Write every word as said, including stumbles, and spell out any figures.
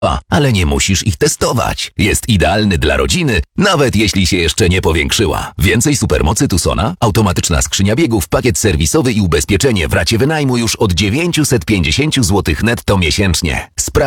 ale nie musisz ich testować. Jest idealny dla rodziny, nawet jeśli się jeszcze nie powiększyła. Więcej supermocy Tucsona, automatyczna skrzynia biegów, pakiet serwisowy i ubezpieczenie w racie wynajmu już od dziewięćset pięćdziesiąt złotych netto miesięcznie. Spra